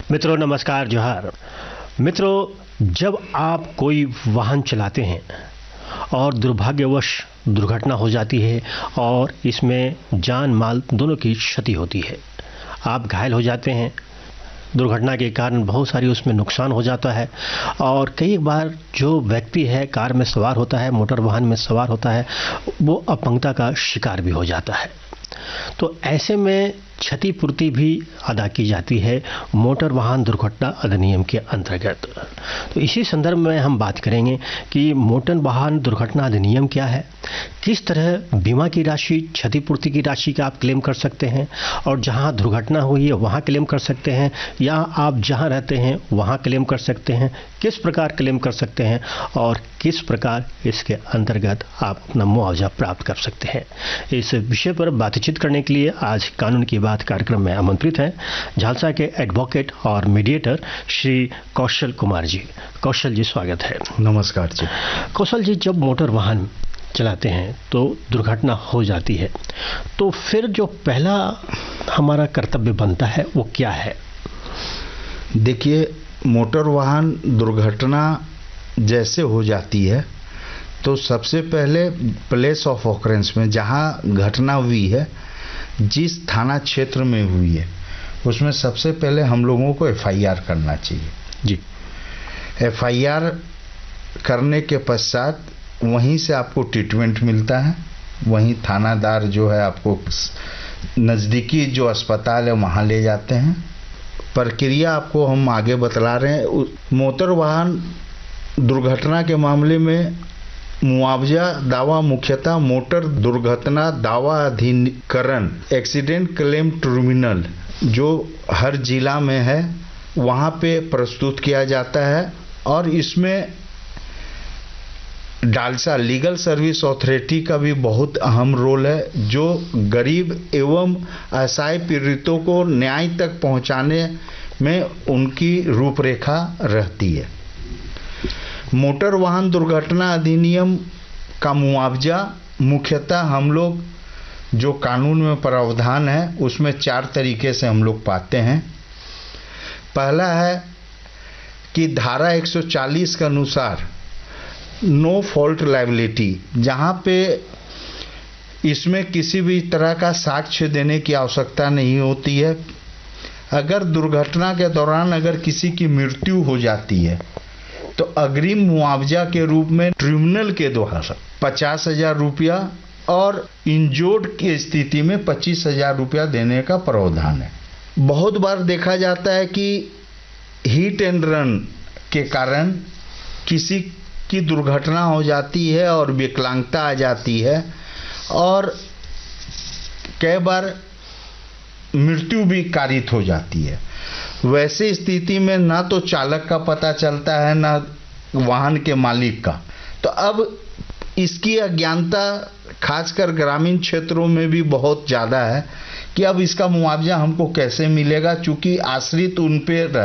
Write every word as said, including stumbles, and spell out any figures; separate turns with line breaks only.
मित्रों नमस्कार, जोहार। मित्रों, जब आप कोई वाहन चलाते हैं और दुर्भाग्यवश दुर्घटना हो जाती है और इसमें जान माल दोनों की क्षति होती है, आप घायल हो जाते हैं, दुर्घटना के कारण बहुत सारी उसमें नुकसान हो जाता है और कई बार जो व्यक्ति है कार में सवार होता है, मोटर वाहन में सवार होता है, वो अपंगता का शिकार भी हो जाता है। तो ऐसे में क्षतिपूर्ति भी अदा की जाती है मोटर वाहन दुर्घटना अधिनियम के अंतर्गत। तो इसी संदर्भ में हम बात करेंगे कि मोटर वाहन दुर्घटना अधिनियम क्या है, किस तरह बीमा की राशि, क्षतिपूर्ति की राशि का आप क्लेम कर सकते हैं और जहां दुर्घटना हुई है वहां क्लेम कर सकते हैं या आप जहां रहते हैं वहां क्लेम कर सकते हैं, किस प्रकार क्लेम कर सकते हैं और किस प्रकार इसके अंतर्गत आप अपना मुआवजा प्राप्त कर सकते हैं। इस विषय पर बातचीत करने के लिए आज कानून की बात कार्यक्रम में आमंत्रित हैं झालसा के एडवोकेट और मीडिएटर श्री कौशल कुमार जी। कौशल जी, स्वागत है।
नमस्कार जी।
कौशल जी, जब मोटर वाहन चलाते हैं तो दुर्घटना हो जाती है, तो फिर जो पहला हमारा कर्तव्य बनता है वो क्या है?
देखिए, मोटर वाहन दुर्घटना जैसे हो जाती है तो सबसे पहले प्लेस ऑफ ऑकरेंस में जहां घटना हुई है, जिस थाना क्षेत्र में हुई है, उसमें सबसे पहले हम लोगों को एफ आई आर करना चाहिए
जी।
एफ आई आर करने के पश्चात वहीं से आपको ट्रीटमेंट मिलता है, वहीं थानादार जो है आपको नज़दीकी जो अस्पताल है वहाँ ले जाते हैं। प्रक्रिया आपको हम आगे बतला रहे हैं। मोटर वाहन दुर्घटना के मामले में मुआवजा दावा मुख्यतः मोटर दुर्घटना दावा अधिकरण एक्सीडेंट क्लेम ट्रिब्यूनल जो हर जिला में है वहाँ पे प्रस्तुत किया जाता है और इसमें डालसा लीगल सर्विस अथॉरिटी का भी बहुत अहम रोल है, जो गरीब एवं असहाय पीड़ितों को न्याय तक पहुंचाने में उनकी रूपरेखा रहती है। मोटर वाहन दुर्घटना अधिनियम का मुआवजा मुख्यतः हम लोग जो कानून में प्रावधान है उसमें चार तरीके से हम लोग पाते हैं। पहला है कि धारा एक सौ चालीस के अनुसार नो फॉल्ट लायबिलिटी, जहां पे इसमें किसी भी तरह का साक्ष्य देने की आवश्यकता नहीं होती है। अगर दुर्घटना के दौरान अगर किसी की मृत्यु हो जाती है तो अग्रिम मुआवजा के रूप में ट्रिब्यूनल के द्वारा पचास हजार रुपया और इंजोर्ड की स्थिति में पच्चीस हजार रुपया देने का प्रावधान है। बहुत बार देखा जाता है कि हिट एंड रन के कारण किसी की दुर्घटना हो जाती है और विकलांगता आ जाती है और कई बार मृत्यु भी कारित हो जाती है। वैसे स्थिति में ना तो चालक का पता चलता है ना वाहन के मालिक का। तो अब इसकी अज्ञानता खासकर ग्रामीण क्षेत्रों में भी बहुत ज़्यादा है कि अब इसका मुआवजा हमको कैसे मिलेगा, चूंकि आश्रित उन पे